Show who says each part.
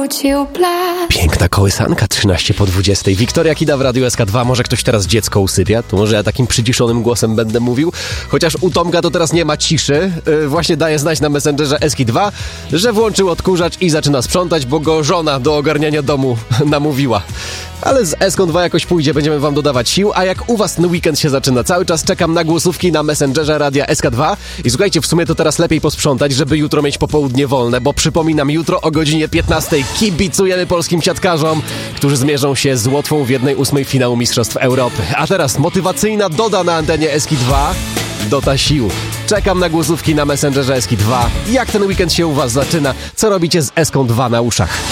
Speaker 1: Piękna kołysanka, 13:40. Wiktoria Kida w Radiu SK2. Może ktoś teraz dziecko usypia, to może ja takim przyciszonym głosem będę mówił. Chociaż u Tomka to teraz nie ma ciszy. Właśnie daje znać na Messengerze SK2, że włączył odkurzacz i zaczyna sprzątać, bo go żona do ogarniania domu namówiła. Ale z SK2 jakoś pójdzie, będziemy wam dodawać sił. A jak u was ten weekend się zaczyna? Cały czas czekam na głosówki na Messengerze Radia SK2. I słuchajcie, w sumie to teraz lepiej posprzątać, żeby jutro mieć popołudnie wolne, bo przypominam, jutro o godzinie 15 kibicujemy polskim siatkarzom, którzy zmierzą się z Łotwą w 1/8 finału Mistrzostw Europy. A teraz motywacyjna doda na antenie SK2. Dota sił. Czekam na głosówki na Messengerze SK2. Jak ten weekend się u was zaczyna? Co robicie z SK2 na uszach?